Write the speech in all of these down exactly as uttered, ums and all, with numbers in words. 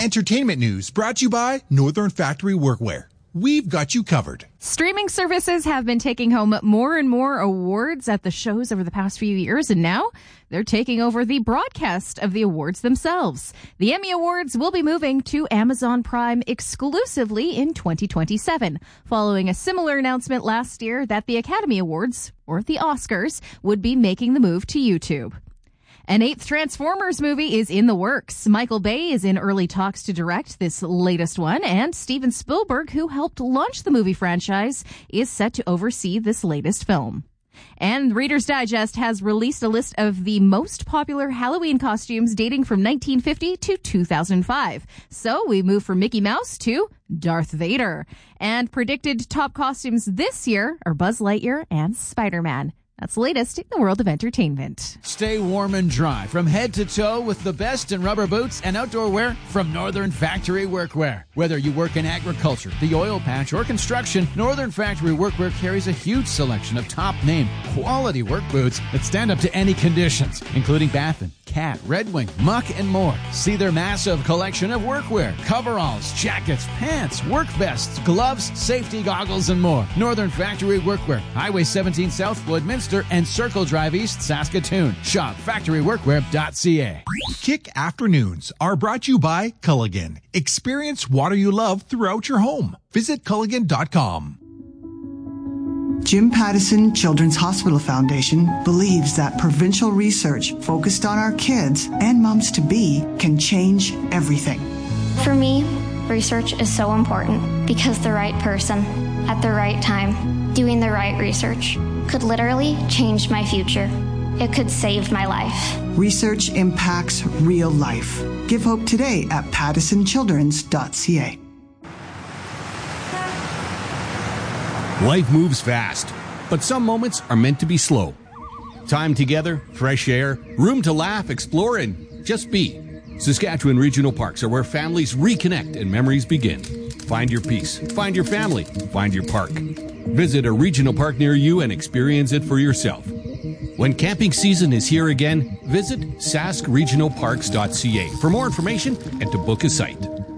Entertainment news brought to you by Northern Factory Workwear. We've got you covered. Streaming services have been taking home more and more awards at the shows over the past few years, and now they're taking over the broadcast of the awards themselves. The Emmy Awards will be moving to Amazon Prime exclusively in twenty twenty-seven, following a similar announcement last year that the Academy Awards, or the Oscars, would be making the move to YouTube. An eighth Transformers movie is in the works. Michael Bay is in early talks to direct this latest one, and Steven Spielberg, who helped launch the movie franchise, is set to oversee this latest film. And Reader's Digest has released a list of the most popular Halloween costumes dating from nineteen fifty to two thousand five. So we move from Mickey Mouse to Darth Vader. And predicted top costumes this year are Buzz Lightyear and Spider-Man. That's the latest in the world of entertainment. Stay warm and dry from head to toe with the best in rubber boots and outdoor wear from Northern Factory Workwear. Whether you work in agriculture, the oil patch, or construction, Northern Factory Workwear carries a huge selection of top-name, quality work boots that stand up to any conditions, including Baffin, Cat, Red Wing, Muck, and more. See their massive collection of workwear, coveralls, jackets, pants, work vests, gloves, safety goggles, and more. Northern Factory Workwear, Highway seventeen Southwood, Minster, and Circle Drive East, Saskatoon. Shop factory workwear dot c a. Kick Afternoons are brought to you by Culligan. Experience water you love throughout your home. Visit Culligan dot com. Jim Pattison Children's Hospital Foundation believes that provincial research focused on our kids and moms-to-be can change everything. For me, research is so important because the right person at the right time doing the right research could literally change my future. It could save my life. Research impacts real life. Give hope today at pattison childrens dot c a. Life moves fast, but some moments are meant to be slow. Time together, fresh air, room to laugh, explore, and just be. Saskatchewan Regional Parks are where families reconnect and memories begin. Find your peace, find your family, find your park. Visit a regional park near you and experience it for yourself. When camping season is here again, visit sask regional parks dot c a for more information and to book a site.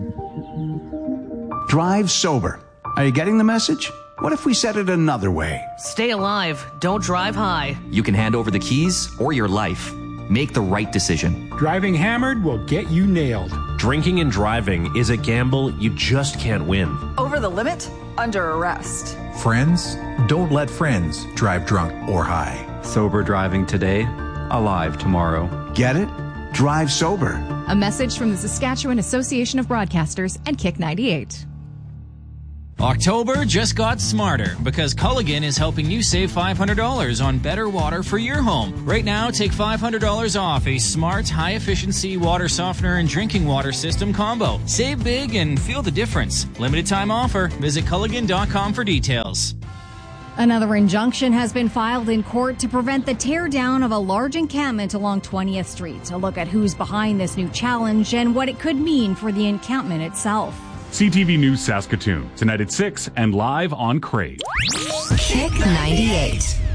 Drive sober. Are you getting the message? What if we said it another way? Stay alive. Don't drive high. You can hand over the keys or your life. Make the right decision. Driving hammered will get you nailed. Drinking and driving is a gamble you just can't win. Over the limit? Under arrest. Friends, don't let friends drive drunk or high. Sober driving today, alive tomorrow. Get it? Drive sober. A message from the Saskatchewan Association of Broadcasters and Kick ninety-eight. October just got smarter because Culligan is helping you save five hundred dollars on better water for your home. Right now, take five hundred dollars off a smart, high-efficiency water softener and drinking water system combo. Save big and feel the difference. Limited time offer. Visit Culligan dot com for details. Another injunction has been filed in court to prevent the teardown of a large encampment along twentieth street. A look at who's behind this new challenge and what it could mean for the encampment itself. C T V News Saskatoon, tonight at six and live on Crave. Kick ninety-eight.